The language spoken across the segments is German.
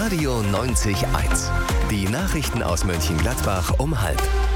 Radio 90.1. Die Nachrichten aus Mönchengladbach um 12:30.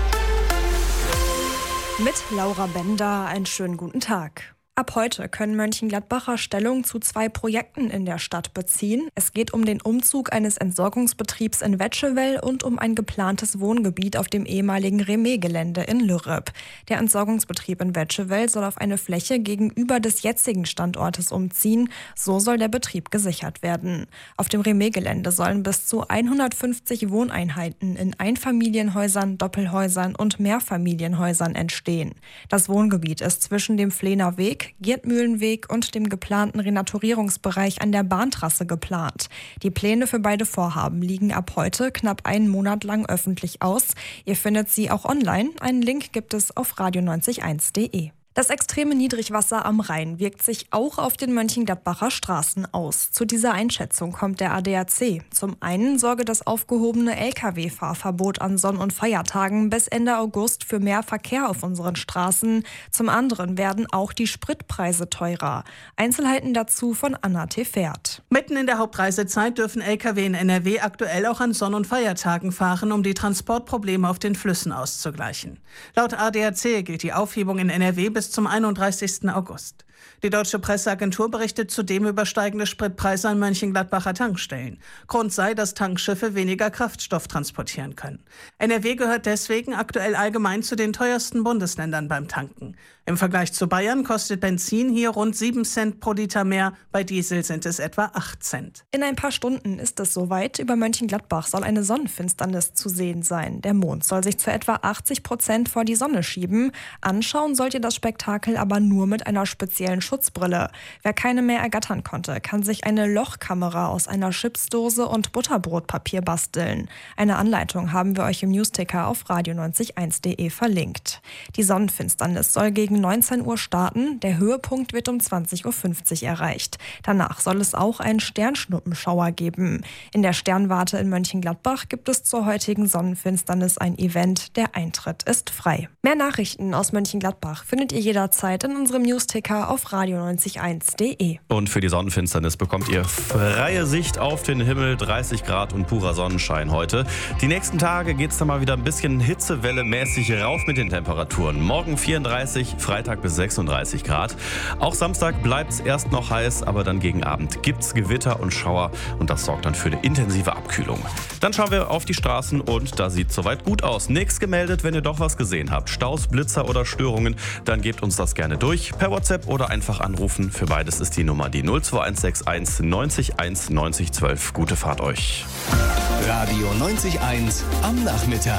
Mit Laura Bender, einen schönen guten Tag. Ab heute können Mönchengladbacher Stellung zu 2 Projekten in der Stadt beziehen. Es geht um den Umzug eines Entsorgungsbetriebs in Wetschewell und um ein geplantes Wohngebiet auf dem ehemaligen Remet-Gelände in Lürrep. Der Entsorgungsbetrieb in Wetschewell soll auf eine Fläche gegenüber des jetzigen Standortes umziehen. So soll der Betrieb gesichert werden. Auf dem Remet-Gelände sollen bis zu 150 Wohneinheiten in Einfamilienhäusern, Doppelhäusern und Mehrfamilienhäusern entstehen. Das Wohngebiet ist zwischen dem Flehner Weg, Giertmühlenweg und dem geplanten Renaturierungsbereich an der Bahntrasse geplant. Die Pläne für beide Vorhaben liegen ab heute knapp einen Monat lang öffentlich aus. Ihr findet sie auch online. Einen Link gibt es auf radio901.de. Das extreme Niedrigwasser am Rhein wirkt sich auch auf den Mönchengladbacher Straßen aus. Zu dieser Einschätzung kommt der ADAC. Zum einen sorge das aufgehobene Lkw-Fahrverbot an Sonn- und Feiertagen bis Ende August für mehr Verkehr auf unseren Straßen. Zum anderen werden auch die Spritpreise teurer. Einzelheiten dazu von Anna Tefert. Mitten in der Hauptreisezeit dürfen Lkw in NRW aktuell auch an Sonn- und Feiertagen fahren, um die Transportprobleme auf den Flüssen auszugleichen. Laut ADAC gilt die Aufhebung in NRW bis zum 31. August. Die Deutsche Presseagentur berichtet zudem über steigende Spritpreise an Mönchengladbacher Tankstellen. Grund sei, dass Tankschiffe weniger Kraftstoff transportieren können. NRW gehört deswegen aktuell allgemein zu den teuersten Bundesländern beim Tanken. Im Vergleich zu Bayern kostet Benzin hier rund 7 Cent pro Liter mehr, bei Diesel sind es etwa 8 Cent. In ein paar Stunden ist es soweit. Über Mönchengladbach soll eine Sonnenfinsternis zu sehen sein. Der Mond soll sich zu etwa 80% vor die Sonne schieben. Anschauen sollt ihr das Spektakel aber nur mit einer speziellen Schutzbrille. Wer keine mehr ergattern konnte, kann sich eine Lochkamera aus einer Chipsdose und Butterbrotpapier basteln. Eine Anleitung haben wir euch im Newsticker auf radio901.de verlinkt. Die Sonnenfinsternis soll gegen 19 Uhr starten. Der Höhepunkt wird um 20.50 Uhr erreicht. Danach soll es auch einen Sternschnuppenschauer geben. In der Sternwarte in Mönchengladbach gibt es zur heutigen Sonnenfinsternis ein Event. Der Eintritt ist frei. Mehr Nachrichten aus Mönchengladbach findet ihr jederzeit in unserem Newsticker auf radio901.de. Und für die Sonnenfinsternis bekommt ihr freie Sicht auf den Himmel, 30 Grad und purer Sonnenschein heute. Die nächsten Tage geht es dann mal wieder ein bisschen hitzewelle-mäßig rauf mit den Temperaturen. Morgen 34, Freitag bis 36 Grad. Auch Samstag bleibt es erst noch heiß, aber dann gegen Abend gibt es Gewitter und Schauer und das sorgt dann für eine intensive Abkühlung. Dann schauen wir auf die Straßen und da sieht es soweit gut aus. Nichts gemeldet, wenn ihr doch was gesehen habt. Staus, Blitzer oder Störungen, dann gebt uns das gerne durch. Per WhatsApp oder einfach anrufen. Für beides ist die Nummer die 02161 90 1 90 12. Gute Fahrt euch. Radio 90.1 am Nachmittag.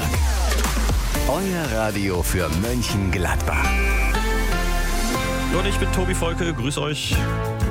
Euer Radio für Mönchengladbach. Und ich bin Tobi Volke, grüß euch.